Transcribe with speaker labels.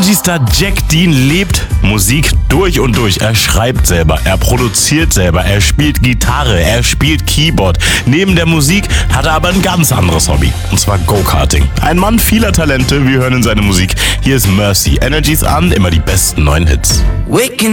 Speaker 1: Energy-Star Jack Dean lebt Musik durch und durch. Er schreibt selber, er produziert selber, er spielt Gitarre, er spielt Keyboard. Neben der Musik hat er aber ein ganz anderes Hobby, und zwar Go-Karting. Ein Mann vieler Talente, wir hören in seine Musik. Hier ist Mercy. Energy's an, immer die besten neuen Hits.
Speaker 2: Waking